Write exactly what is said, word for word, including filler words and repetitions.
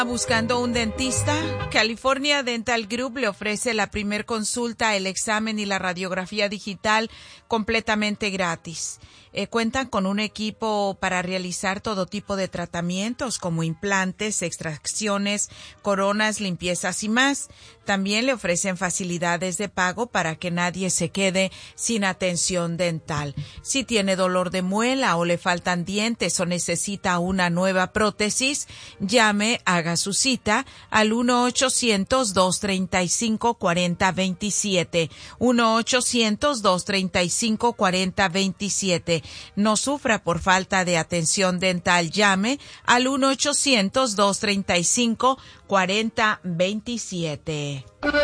Buscando un dentista, California Dental Group le ofrece la primer consulta, el examen y la radiografía digital completamente gratis. Eh, cuentan con un equipo para realizar todo tipo de tratamientos como implantes, extracciones, coronas, limpiezas y más. También le ofrecen facilidades de pago para que nadie se quede sin atención dental. Si tiene dolor de muela o le faltan dientes o necesita una nueva prótesis, llame, haga su cita al uno ochocientos, dos treinta y cinco, cuarenta veintisiete. uno ochocientos, dos treinta y cinco, cuarenta veintisiete. No sufra por falta de atención dental. Llame al uno ochocientos, dos treinta y cinco, cuarenta veintisiete.